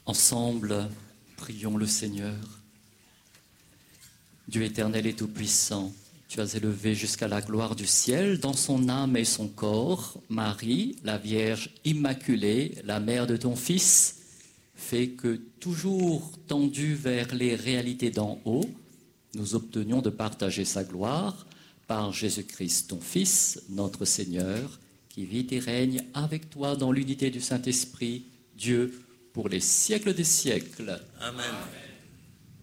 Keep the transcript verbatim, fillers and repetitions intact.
Ensemble, prions le Seigneur. Dieu éternel et tout-puissant, tu as élevé jusqu'à la gloire du ciel, dans son âme et son corps, Marie, la Vierge Immaculée, la mère de ton Fils, fait que, toujours tendus vers les réalités d'en haut, nous obtenions de partager sa gloire par Jésus-Christ, ton Fils, notre Seigneur, qui vit et règne avec toi dans l'unité du Saint-Esprit, Dieu, pour les siècles des siècles. Amen.